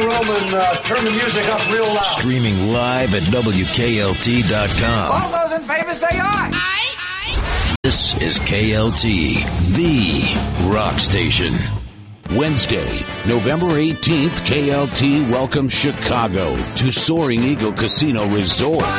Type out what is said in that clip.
Roman, turn the music up real loud. Streaming live at WKLT.com. All those in favor say aye. This is KLT, the rock station. Wednesday, November 18th, KLT welcomes Chicago to Soaring Eagle Casino Resort.